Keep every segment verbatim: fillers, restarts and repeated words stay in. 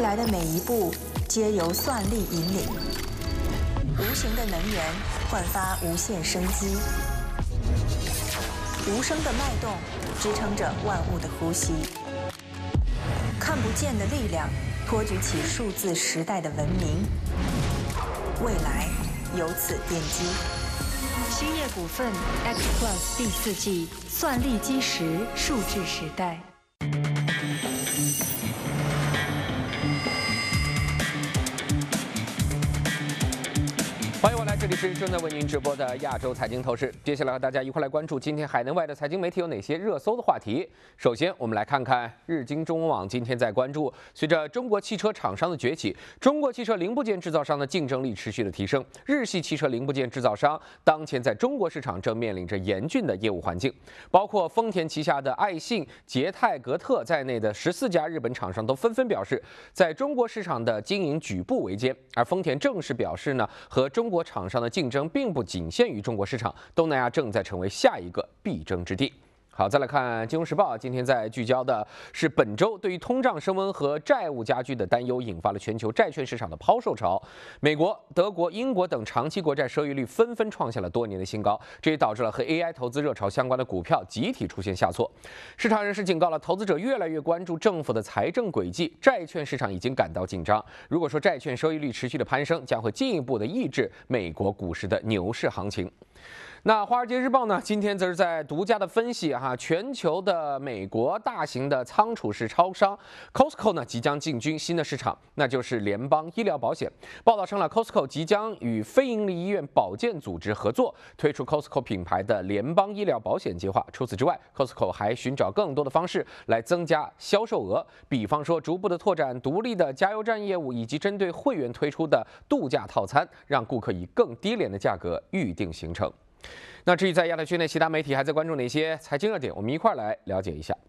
来的每一步皆由算力引领，无形的能源焕发无限生机，无声的脉动支撑着万物的呼吸，看不见的力量托举起数字时代的文明，未来由此奠基。兴业股份 X Plus 第四季算力基石数字时代。 欢迎回来，这里是正在为您直播的亚洲财经透视。接下来和大家一块来关注今天海内外的财经媒体有哪些热搜的话题。首先，我们来看看日经中文网今天在关注，随着中国汽车厂商的崛起，中国汽车零部件制造商的竞争力持续的提升。日系汽车零部件制造商当前在中国市场正面临着严峻的业务环境，包括丰田旗下的爱信、捷泰格特在内的十四家日本厂商都纷纷表示，在中国市场的经营举步维艰。而丰田正式表示呢，和中国厂商的竞争并不仅限于中国市场，东南亚正在成为下一个必争之地。好，再来看《金融时报》，今天在聚焦的是本周对于通胀升温和债务加剧的担忧，引发了全球债券市场的抛售潮。美国、德国、英国等长期国债收益率纷纷创下了多年的新高，这也导致了和 A I 投资热潮相关的股票集体出现下挫。市场人士警告了，投资者越来越关注政府的财政轨迹，债券市场已经感到紧张。如果说债券收益率持续的攀升，将会进一步的抑制美国股市的牛市行情。那《华尔街日报》呢，今天则是在独家的分析哈，全球的美国大型的仓储式超商 Costco 呢即将进军新的市场，那就是联邦医疗保险。报道称了 ，Costco 即将与非营利医院保健组织合作，推出 Costco 品牌的联邦医疗保险计划。除此之外 ，Costco 还寻找更多的方式来增加销售额，比方说逐步的拓展独立的加油站业务，以及针对会员推出的度假套餐，让顾客以更低廉的价格预定行程。那至于在亚太区内，其他媒体还在关注哪些财经热点？我们一块来了解一下。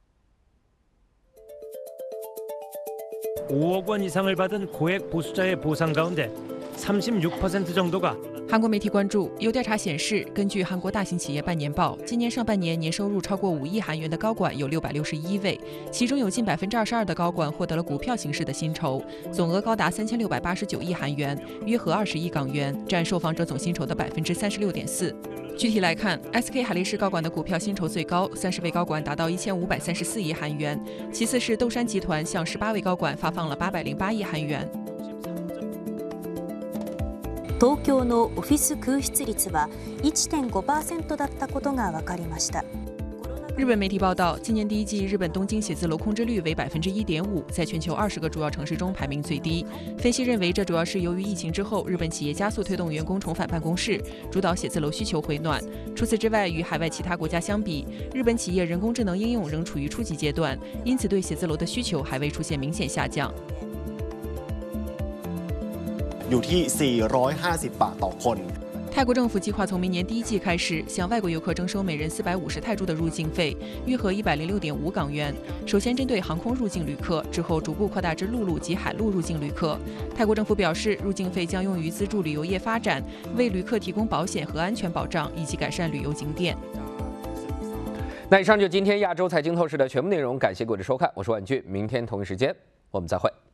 오억 원 이상을 받은 고액 보수자의 보상 가운데 삼십육 퍼센트 정도가 韩国媒体关注，有调查显示，根据韩国大型企业半年报，今年上半年年收入超过五亿韩元的高管有六百六十一位，其中有近百分之二十二的高管获得了股票形式的薪酬，总额高达三千六百八十九亿韩元，约合二十亿港元，占受访者总薪酬的百分之三十六点四。具体来看 ，S K 海力士高管的股票薪酬最高，三十位高管达到一千五百三十四亿韩元，其次是豆山集團向十八位高管发放了八百零八亿韩元。 東京のオフィス空室率は いってんごパーセント だったことが分かりました。 日本媒体报道，今年第一季日本东京写字楼空置率为百分之一点五，在全球二十个主要城市中排名最低。分析认为，这主要是由于疫情之后，日本企业加速推动员工重返办公室，主导写字楼需求回暖。除此之外，与海外其他国家相比，日本企业人工智能应用仍处于初级阶段，因此对写字楼的需求还未出现明显下降。 อยู่ที่สี่ร้อยห้าสิบบาทต่อคน。 泰国政府计划从明年第一季开始，向外国游客征收每人四百五十泰铢的入境费，约合一百零六点五港元。首先针对航空入境旅客，之后逐步扩大至陆路及海路入境旅客。泰国政府表示，入境费将用于资助旅游业发展，为旅客提供保险和安全保障，以及改善旅游景点。 那以上就今天亚洲财经透视的全部内容，感谢各位的收看，我是婉俊，明天同一时间我们再会。